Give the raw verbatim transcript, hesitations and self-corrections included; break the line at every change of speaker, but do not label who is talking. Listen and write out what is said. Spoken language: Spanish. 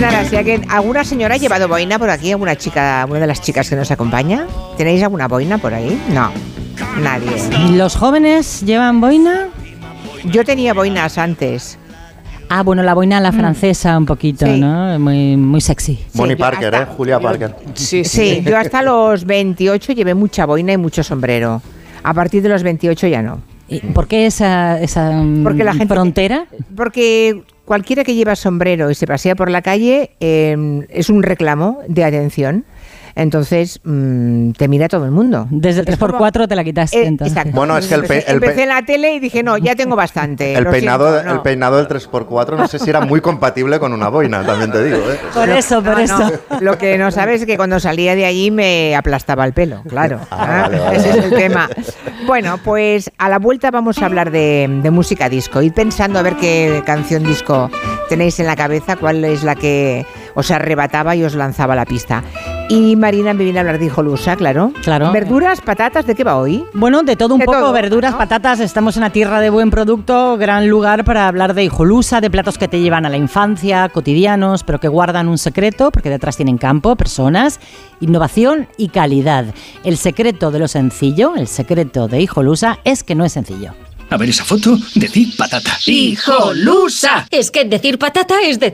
nada, si alguien, ¿alguna señora ha llevado boina por aquí? ¿Alguna chica, alguna de las chicas que nos acompaña? ¿Tenéis alguna boina por ahí? No, nadie.
¿Los jóvenes llevan boina?
Yo tenía boinas antes.
Ah, bueno, la boina a la francesa un poquito, sí. ¿no? Muy, muy sexy.
Bonnie
Sí,
Parker,
hasta,
¿eh? Julia
yo,
Parker.
Sí, sí, yo hasta los veintiocho llevé mucha boina y mucho sombrero. A partir de los veintiocho ya no.
¿Y por qué esa, esa
porque la gente,
frontera?
Porque cualquiera que lleva sombrero y se pasea por la calle eh, es un reclamo de atención. Entonces mmm, te mira todo el mundo.
Desde el tres por cuatro te la quitaste.
Eh,
entonces.
Exacto.
Bueno, es que el, pe- el pe-
empecé en la tele y dije, no, ya tengo bastante.
El
lo
peinado,
siento, no.
el peinado del tres por cuatro no sé si era muy compatible con una boina, también te digo. ¿eh?
Por eso, por
No,
eso.
no. Lo que no sabes es que cuando salía de allí me aplastaba el pelo, claro.
Ah, vale, vale,
Ese
vale.
es el tema. Bueno, pues a la vuelta vamos a hablar de, de música disco. Id pensando a ver qué canción disco tenéis en la cabeza, cuál es la que os arrebataba y os lanzaba a la pista. Y Marina me viene a hablar de hijolusa, claro.
Claro.
¿Verduras, patatas? ¿De qué va hoy?
Bueno, de todo un
De
poco,
todo,
verduras,
¿no?
patatas, estamos en una tierra de buen producto, gran lugar para hablar de hijolusa, de platos que te llevan a la infancia, cotidianos, pero que guardan un secreto, porque detrás tienen campo, personas, innovación y calidad. El secreto de lo sencillo, el secreto de hijolusa, es que no es sencillo.
A ver esa foto, decir patata.
¡Hijolusa! Es que decir patata es decir